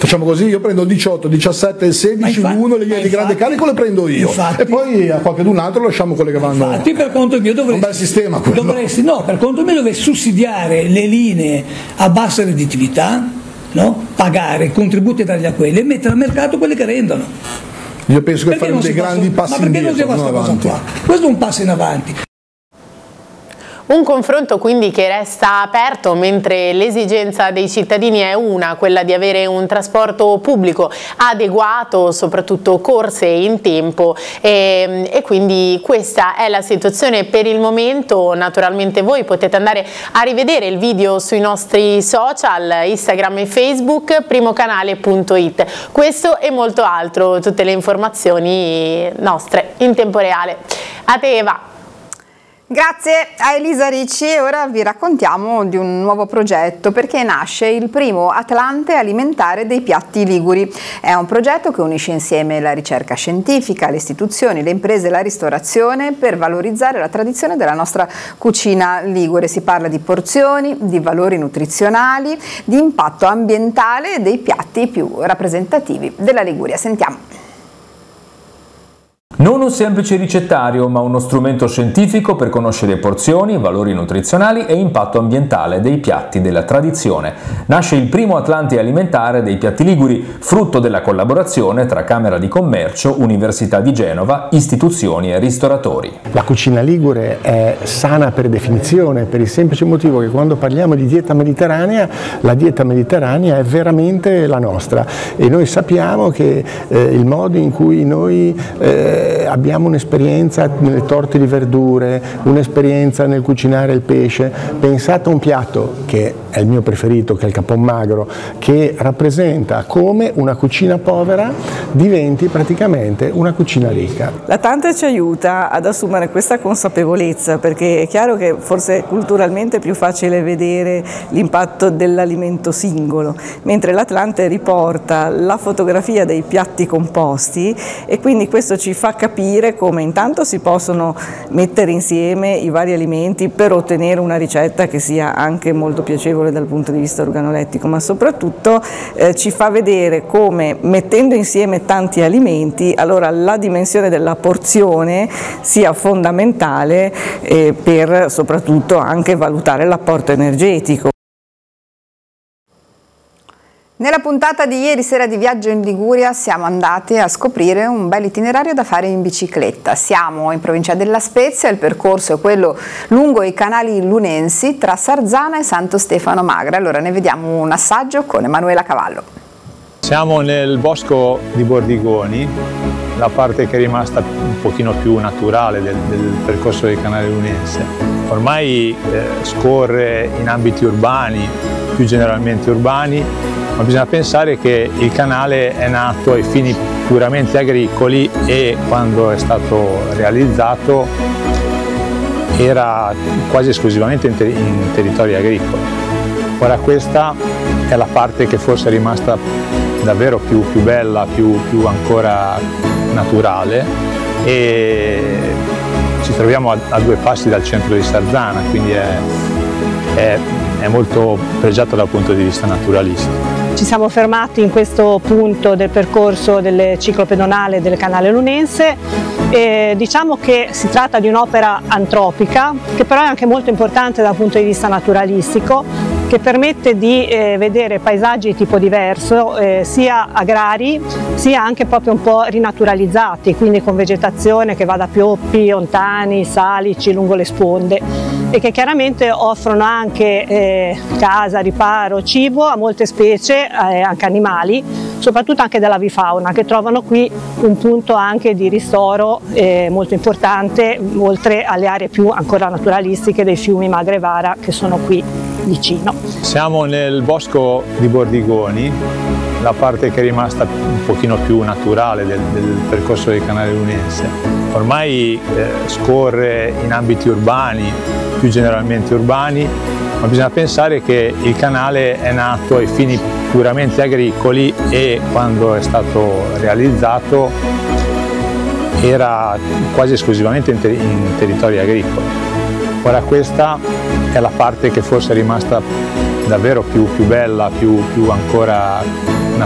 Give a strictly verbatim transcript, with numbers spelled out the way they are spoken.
Facciamo così, io prendo il diciotto, diciassette e sedici, l'uno, le linee di grande carico le prendo io, infatti, e poi a qualcun altro lasciamo quelle che vanno. Infatti per conto mio dovresti, un bel sistema quello. dovresti, no, per conto mio dovresti sussidiare le linee a bassa redditività, no? Pagare contributi e dargli a quelle e mettere al mercato quelle che rendono. Io penso che faremo dei grandi passa, passi indietro. Ma perché non si fa questa cosa qua? Questo è un passo in avanti. Un confronto quindi che resta aperto, mentre l'esigenza dei cittadini è una, quella di avere un trasporto pubblico adeguato, soprattutto corse in tempo, e, e quindi questa è la situazione per il momento. Naturalmente voi potete andare a rivedere il video sui nostri social, Instagram e Facebook, primocanale punto it. Questo e molto altro, tutte le informazioni nostre in tempo reale. A te Eva. Grazie a Elisa Ricci e ora vi raccontiamo di un nuovo progetto perché nasce il primo Atlante alimentare dei piatti liguri. È un progetto che unisce insieme la ricerca scientifica, le istituzioni, le imprese e la ristorazione per valorizzare la tradizione della nostra cucina ligure. Si parla di porzioni, di valori nutrizionali, di impatto ambientale e dei piatti più rappresentativi della Liguria. Sentiamo. Non un semplice ricettario, ma uno strumento scientifico per conoscere porzioni, valori nutrizionali e impatto ambientale dei piatti della tradizione. Nasce il primo Atlante alimentare dei piatti liguri, frutto della collaborazione tra Camera di Commercio, Università di Genova, istituzioni e ristoratori. La cucina ligure è sana per definizione, per il semplice motivo che quando parliamo di dieta mediterranea, la dieta mediterranea è veramente la nostra e noi sappiamo che eh, il modo in cui noi eh, abbiamo un'esperienza nelle torte di verdure, un'esperienza nel cucinare il pesce. Pensate a un piatto che è il mio preferito, che è il capon magro, che rappresenta come una cucina povera diventi praticamente una cucina ricca. L'Atlante ci aiuta ad assumere questa consapevolezza, perché è chiaro che forse culturalmente è più facile vedere l'impatto dell'alimento singolo, mentre l'Atlante riporta la fotografia dei piatti composti e quindi questo ci fa capire come intanto si possono mettere insieme i vari alimenti per ottenere una ricetta che sia anche molto piacevole dal punto di vista organolettico, ma soprattutto eh, ci fa vedere come mettendo insieme tanti alimenti, allora la dimensione della porzione sia fondamentale eh, per soprattutto anche valutare l'apporto energetico. Nella puntata di ieri sera di Viaggio in Liguria siamo andati a scoprire un bel itinerario da fare in bicicletta. Siamo in provincia della Spezia, il percorso è quello lungo i canali lunensi tra Sarzana e Santo Stefano Magra. Allora ne vediamo un assaggio con Emanuela Cavallo. Siamo nel bosco di Bordigoni, la parte che è rimasta un pochino più naturale del, del percorso del canale lunense. Ormai eh, scorre in ambiti urbani, più generalmente urbani, ma bisogna pensare che il canale è nato ai fini puramente agricoli e quando è stato realizzato era quasi esclusivamente in, ter in territori agricoli. Ora questa è la parte che forse è rimasta davvero più, più bella, più, più ancora naturale e ci troviamo a, a due passi dal centro di Sarzana, quindi è, è, è molto pregiato dal punto di vista naturalistico. Ci siamo fermati in questo punto del percorso del ciclo pedonale del canale lunense e diciamo che si tratta di un'opera antropica che però è anche molto importante dal punto di vista naturalistico, che permette di eh, vedere paesaggi di tipo diverso, eh, sia agrari sia anche proprio un po' rinaturalizzati, quindi con vegetazione che va da pioppi, ontani, salici lungo le sponde e che chiaramente offrono anche eh, casa, riparo, cibo a molte specie, eh, anche animali, soprattutto anche dell'avifauna, che trovano qui un punto anche di ristoro eh, molto importante, oltre alle aree più ancora naturalistiche dei fiumi Magra e Vara che sono qui vicino. Siamo nel bosco di Bordigoni, la parte che è rimasta un pochino più naturale del, del percorso del canale lunense. Ormai eh, scorre in ambiti urbani, più generalmente urbani, ma bisogna pensare che il canale è nato ai fini puramente agricoli e quando è stato realizzato era quasi esclusivamente in, ter in territori agricoli. Ora questa è la parte che forse è rimasta davvero più, più bella, più, più ancora